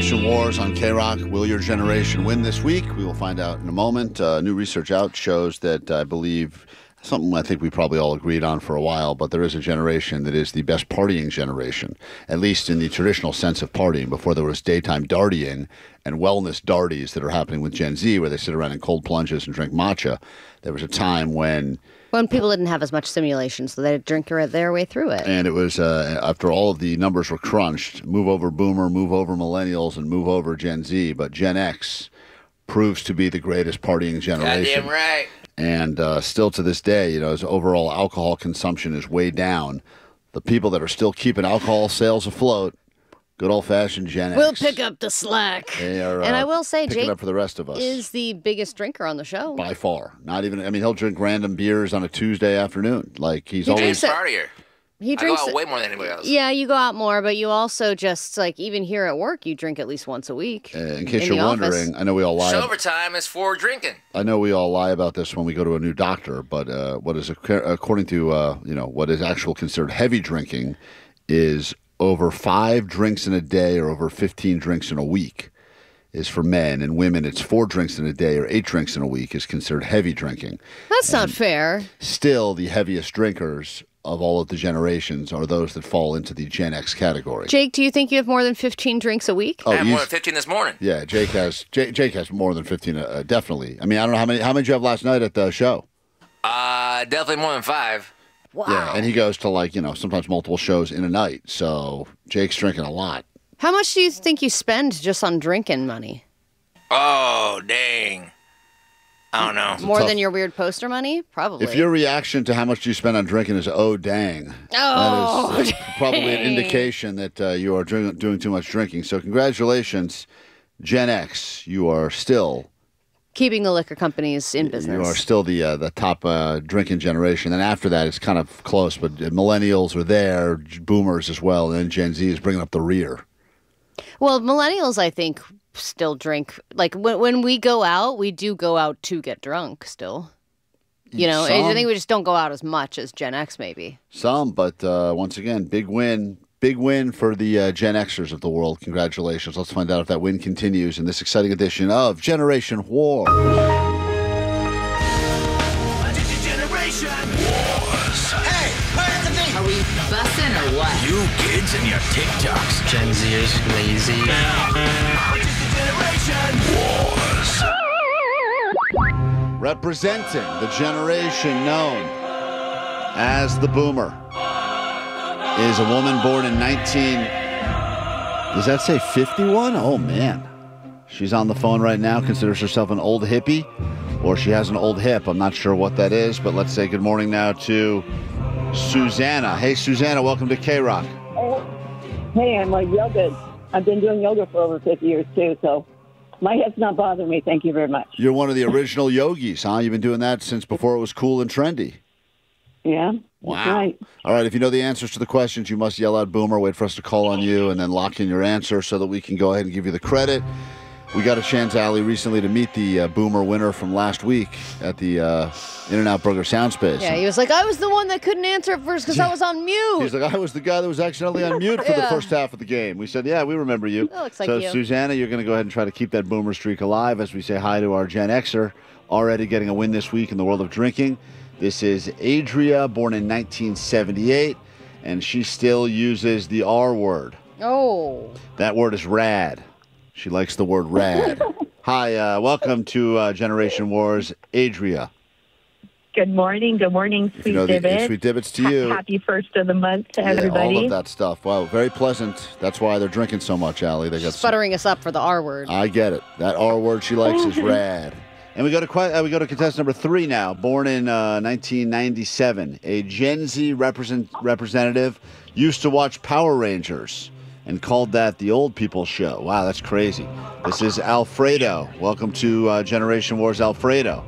Generation Wars on K-Rock. Will your generation win this week? We will find out in a moment. New research out shows that I believe something I think we probably all agreed on for a while, but there is a generation that is the best partying generation, at least in the traditional sense of partying, before there was daytime dartying and wellness darties that are happening with Gen Z, where they sit around in cold plunges and drink matcha. There was a time when people didn't have as much stimulation, so they'd drink their way through it. And it was, after all of the numbers were crunched, move over Boomer, move over Millennials, and move over Gen Z, but Gen X proves to be the greatest partying generation. Goddamn right. And still to this day, as overall alcohol consumption is way down, the people that are still keeping alcohol sales afloat, good old-fashioned Gen X. We'll pick up the slack. They are, and I will say, Jake up for the rest of us. Is the biggest drinker on the show. By far. Not even, he'll drink random beers on a Tuesday afternoon. Like, he's always... partier. He drinks. I go out way more than anybody else. Yeah, you go out more, but you also just, even here at work, you drink at least once a week. In case you're wondering, I know we all lie. Sober time is for drinking. I know we all lie about this when we go to a new doctor, but according to, what is actual considered heavy drinking is over 5 drinks in a day or over 15 drinks in a week is for men, and women it's 4 drinks in a day or 8 drinks in a week is considered heavy drinking. That's not fair. Still, the heaviest drinkers of all of the generations are those that fall into the Gen X category. Jake, do you think you have more than 15 drinks a week? I had more than 15 this morning. Yeah, Jake has more than 15, definitely. I don't know how many did you have last night at the show? Definitely more than 5. Wow. Yeah, and he goes to sometimes multiple shows in a night, so Jake's drinking a lot. How much do you think you spend just on drinking money? Oh, dang. I don't know. More than your weird poster money? Probably. If your reaction to how much you spend on drinking is, oh, dang, that is probably an indication that you are doing too much drinking. So congratulations, Gen X. You are still... keeping the liquor companies in business. You are still the top drinking generation. And after that, it's kind of close, but millennials are there, boomers as well, and then Gen Z is bringing up the rear. Well, millennials, I think, still drink. Like, when we go out, we do go out to get drunk still. I think we just don't go out as much as Gen X, maybe. Some, but once again, big win. Big win for the Gen Xers of the world. Congratulations. Let's find out if that win continues in this exciting edition of Generation Wars. Generation Wars. Hey, where's the beat? Are we bussin' or what? You kids and your TikToks. Gen Z is lazy. Generation Wars. Representing the generation known as the Boomer is a woman born in does that say 51? Oh, man. She's on the phone right now, considers herself an old hippie, or she has an old hip. I'm not sure what that is, but let's say good morning now to Susanna. Hey, Susanna, welcome to K-Rock. Hey, I'm a yoga. I've been doing yoga for over 50 years, too, so my hip's not bothering me. Thank you very much. You're one of the original yogis, huh? You've been doing that since before it was cool and trendy. Yeah. Wow. That's right. All right, if you know the answers to the questions, you must yell out Boomer, wait for us to call on you, and then lock in your answer so that we can go ahead and give you the credit. We got a chance, Allie, recently to meet the Boomer winner from last week at the In-N-Out Burger Soundspace. Yeah, he was like, I was the one that couldn't answer at first because I was on mute. He's like, I was the guy that was accidentally on mute for the first half of the game. We said, yeah, we remember you. That looks like so, you. Susanna, you're going to go ahead and try to keep that Boomer streak alive as we say hi to our Gen Xer, already getting a win this week in the world of drinking. This is Adria, born in 1978, and she still uses the R word. Oh. That word is rad. She likes the word rad. Hi, welcome to Generation Wars, Adria. Good morning, Sweet Dibbit. Sweet Dibbits to you. Happy first of the month to everybody. All of that stuff. Wow, very pleasant. That's why they're drinking so much, Allie. They got sputtering us up for the R word. I get it. That R word she likes is rad. And we go to contestant number 3 now, born in 1997, a Gen Z representative, used to watch Power Rangers and called that the old people show. Wow, that's crazy. This is Alfredo. Welcome to Generation Wars, Alfredo.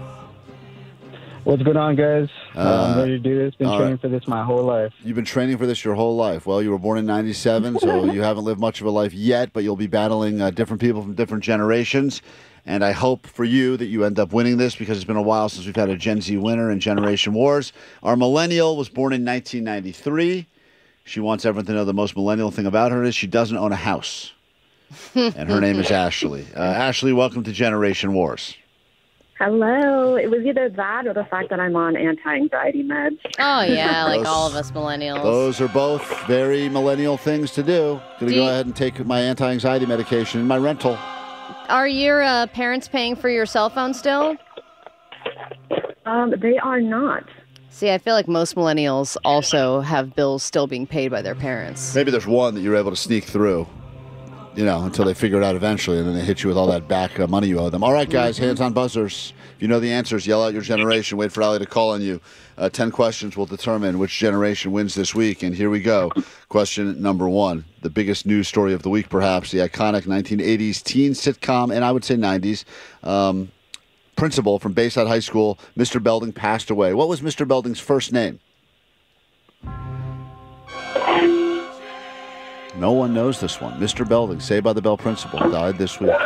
What's going on, guys? I'm ready to do this. Been training for this my whole life. You've been training for this your whole life. Well, you were born in 97, so you haven't lived much of a life yet, but you'll be battling different people from different generations. And I hope for you that you end up winning this because it's been a while since we've had a Gen Z winner in Generation Wars. Our millennial was born in 1993. She wants everyone to know the most millennial thing about her is she doesn't own a house. and her name is Ashley. Ashley, welcome to Generation Wars. Hello. It was either that or the fact that I'm on anti-anxiety meds. Oh, yeah, like all of us millennials. Those are both very millennial things to do. Going to go ahead and take my anti-anxiety medication in my rental. Are your parents paying for your cell phone still? They are not. See, I feel like most millennials also have bills still being paid by their parents. Maybe there's one that you're able to sneak through, until they figure it out eventually, and then they hit you with all that back money you owe them. All right, guys, hands on buzzers. If you know the answers, yell out your generation. Wait for Allie to call on you. 10 questions will determine which generation wins this week. And here we go. Question number 1. The biggest news story of the week, perhaps. The iconic 1980s teen sitcom, and I would say 90s, principal from Bayside High School, Mr. Belding, passed away. What was Mr. Belding's first name? No one knows this one. Mr. Belding, Saved by the Bell principal, died this week.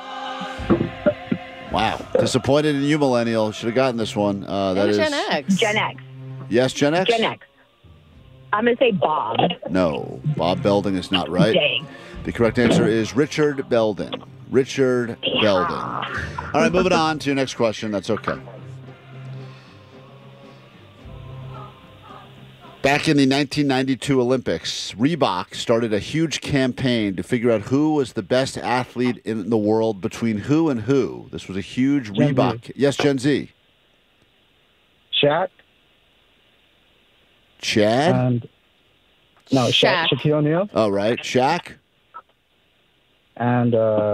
Wow. Disappointed in you, millennial. Should have gotten this one. That is Gen X. Gen X. Yes, Gen X? Gen X. I'm going to say Bob. No. Bob Belding is not right. Dang. The correct answer is Richard Belding. Richard Belding. All right, moving on to your next question. That's okay. Back in the 1992 Olympics, Reebok started a huge campaign to figure out who was the best athlete in the world between who and who. This was a huge Reebok. Yes, Gen Z. Shaq. Chad? No, Shaquille O'Neal. Oh, right. Shaq? And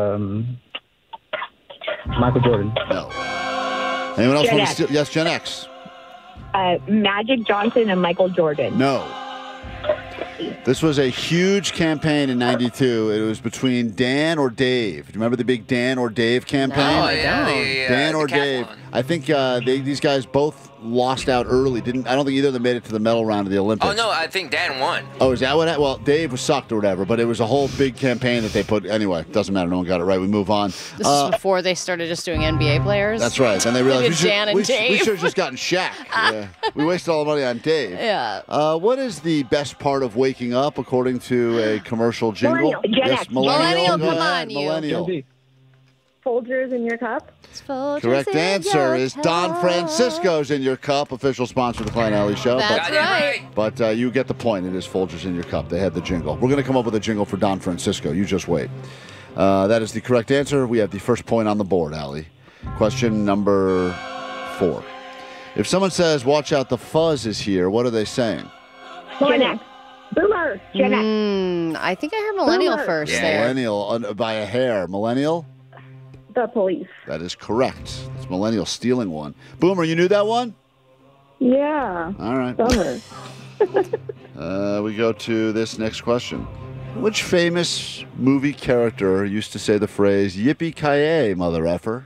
Michael Jordan. No. Anyone else Gen want to X. steal? Yes, Gen X. Magic Johnson and Michael Jordan. No. This was a huge campaign in 92. It was between Dan or Dave. Do you remember the big Dan or Dave campaign? No, I don't. Dan or Dave. I think these guys both lost out early. I don't think either of them made it to the medal round of the Olympics. Oh, no, I think Dan won. Oh, is that what? Well, Dave was sucked or whatever, but it was a whole big campaign that they put. Anyway, doesn't matter. No one got it right. We move on. This is before they started just doing NBA players. That's right. And they realized we Dave. should have just gotten Shaq. Yeah. We wasted all the money on Dave. Yeah. What is the best part of waking up, according to a commercial jingle? Millennial. Gen Yes, X. millennial. Millennial, Go come ahead, on, you. millennial. Folgers in your cup. Correct answer is Don Francisco's in your cup, official sponsor of the Klein Alley Show. That's right. But you get the point. It is Folgers in your cup. They had the jingle. We're going to come up with a jingle for Don Francisco. You just wait. That is the correct answer. We have the first point on the board, Allie. Question number 4. If someone says, watch out, the fuzz is here, what are they saying? Gen X. Boomer. Gen X. I think I heard millennial Boomer. first there. Millennial, by a hair. Millennial? The police. That is correct. It's millennial stealing one. Boomer, you knew that one? Yeah. All right. Bummer. We go to this next question. Which famous movie character used to say the phrase, yippee-ki-yay, mother effer?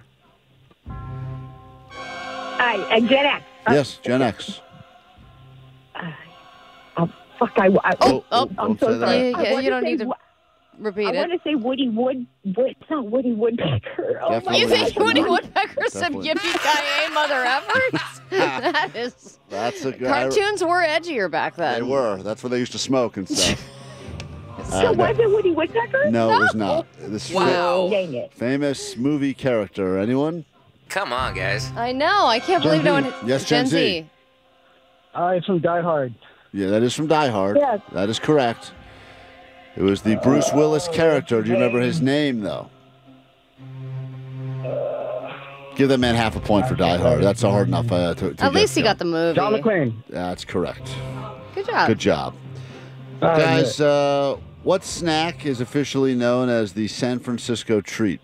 Gen X. Yes, Gen X. Fuck, I'm don't so say sorry. that. You don't need to repeat I it. want to say Woody It's not Woody Woodpecker. Oh, Definitely You think not. Woody Woodpecker said Definitely. yippee-ki-yay, mother effers? That's a good... Cartoons were edgier back then. They were. That's where they used to smoke and stuff. So was it Woody Woodpecker? No, it was not. This Wow. Dang it. famous movie character. Anyone? Come on, guys. I know. I can't believe no one. Yes, Gen Z. It's from Die Hard. Yeah, that is from Die Hard. Yes. That is correct. It was the Bruce Willis character. Do you remember his name, though? Give that man half a point for Die Hard. That's a hard enough to At least he get got the movie. John McClane. That's correct. Good job. Good job. Guys, what snack is officially known as the San Francisco treat?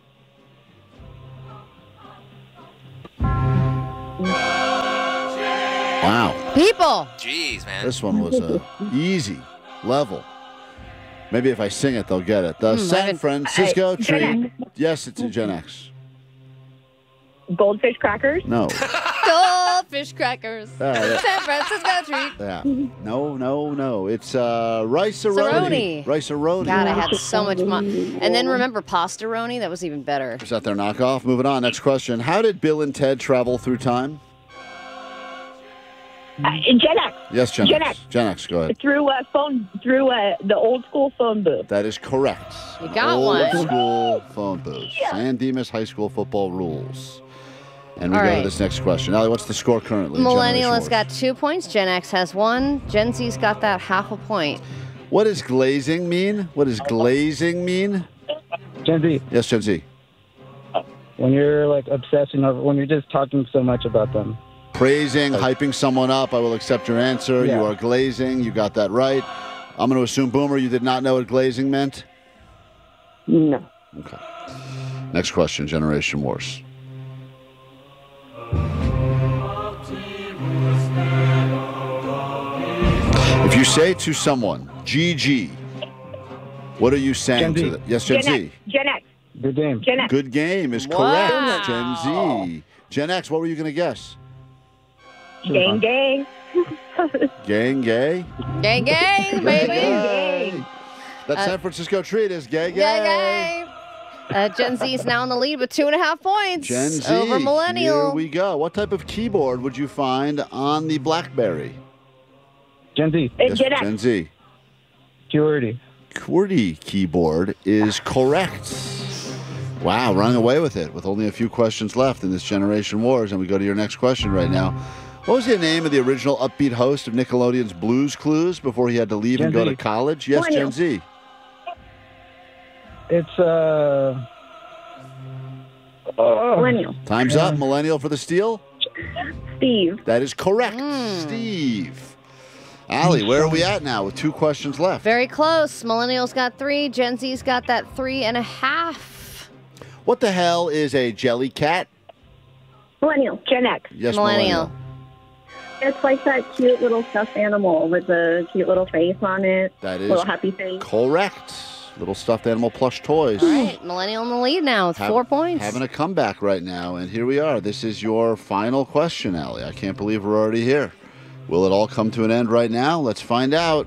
Wow. People. Jeez, man. This one was easy level. Maybe if I sing it, they'll get it. The San Francisco treat. Gen X. Yes, it's a Gen X. Goldfish crackers. No. Goldfish crackers. Yeah. San Francisco treat. Yeah. No. It's rice-a-roni. Saroni. Rice-a-roni. God, I had so much money. And then remember Pastaroni? That was even better. Is that their knockoff? Moving on. Next question. How did Bill and Ted travel through time? Gen X. Yes, Gen Gen X. X. Gen X, go ahead. Through the old school phone booth. That is correct. You got Old one. school phone booth. San Dimas High School football rules. And we All go right. to this next question. Allie, what's the score currently? in Millennial Generation has Wars? got 2 points. Gen X has 1. Gen Z's got that half a point. What does glazing mean? What does glazing mean? Gen Z, Yes, Gen Z. when you're like obsessing over, when you're just talking so much about them. Praising, hyping someone up. I will accept your answer. Yeah. You are glazing. You got that right. I'm going to assume, Boomer, you did not know what glazing meant? No. Okay. Next question, Generation Wars. If you say to someone, GG, what are you saying Gen Z. to them? Yes, Gen Z. Gen X. Good game. Gen X. Good game is Wow. correct. Gen Z. Gen X, what were you going to guess? Gang, gang. Gang, gay? Gang, gang, baby. Gay. That San Francisco treat is gay, gay. Gang, gang. Gen Z is now in the lead with 2.5 points Gen Z. over Millennial. Here we go. What type of keyboard would you find on the BlackBerry? Gen Z. Yes, Gen X. Gen Z. QWERTY. QWERTY keyboard is correct. Wow, running away with it with only a few questions left in this Generation Wars. And we go to your next question right now. What was the name of the original upbeat host of Nickelodeon's Blues Clues before he had to leave and Gen go Z. to college? Yes, Millennial. Gen Z. It's Millennial. Time's up. Millennial for the steal. Steve. That is correct. Steve. Allie, where are we at now with 2 questions left? Very close. Millennial's got 3. Gen Z's got that 3.5. What the hell is a jelly cat? Millennial. Gen X. Yes, Millennial. It's like that cute little stuffed animal with the cute little face on it. That is Little happy face. correct. Little stuffed animal plush toys. All right, Millennial in the lead now with 4 points. Having a comeback right now, and here we are. This is your final question, Allie. I can't believe we're already here. Will it all come to an end right now? Let's find out.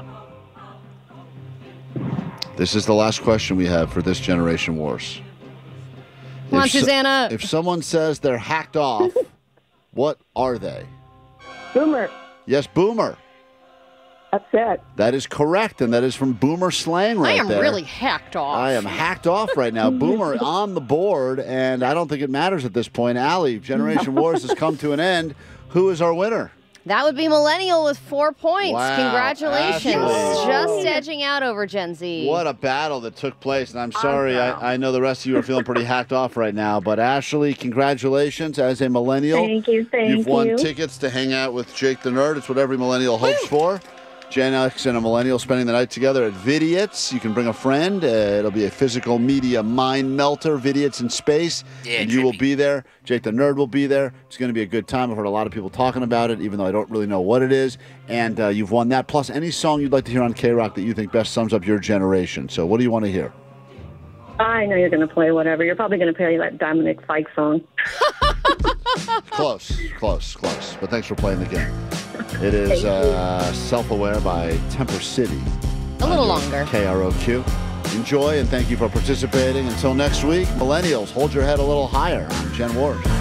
This is the last question we have for this Generation Wars. Come on, If so- Susanna. If someone says they're hacked off, what are they? Boomer. Yes, Boomer. That's it. That is correct, and that is from Boomer slang I right am there. really hacked off. I am hacked off right now. Boomer on the board, and I don't think it matters at this point. Allie, Generation Wars has come to an end. Who is our winner? That would be Millennial with 4 points. Wow, Congratulations. Ashley. Just edging out over Gen Z. What a battle that took place, and I'm sorry, I know the rest of you are feeling pretty hacked off right now, but Ashley, congratulations as a millennial. Thank you, thank You've won you. tickets to hang out with Jake the Nerd. It's what every millennial hopes for. Gen X and a millennial spending the night together at Vidiots. You can bring a friend. It'll be a physical media mind melter, Vidiots in space. Yeah, and you will trippy. be there. Jake the Nerd will be there. It's going to be a good time. I've heard a lot of people talking about it, even though I don't really know what it is. And you've won that. Plus, any song you'd like to hear on K-Rock that you think best sums up your generation. So what do you want to hear? I know you're going to play whatever. You're probably going to play that Dominic Fike song. Close. But thanks for playing the game. It is Self-Aware by Temper City. A little longer. KROQ. Enjoy and thank you for participating. Until next week, millennials, hold your head a little higher on Gen Wars.